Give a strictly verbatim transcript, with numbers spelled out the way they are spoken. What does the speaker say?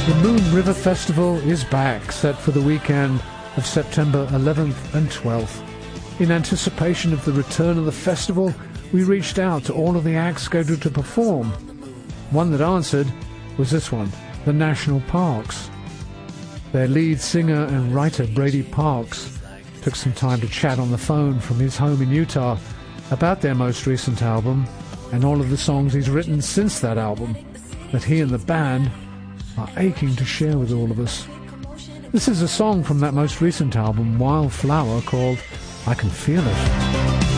The Moon River Festival is back, set for the weekend of September eleventh and twelfth. In anticipation of the return of the festival, we reached out to all of the acts scheduled to perform. One that answered was this one, the National Parks. Their lead singer and writer, Brady Parks, took some time to chat on the phone from his home in Utah about their most recent album and all of the songs he's written since that album that he and the band are aching to share with all of us. This is a song from that most recent album, Wildflower, called I Can Feel It.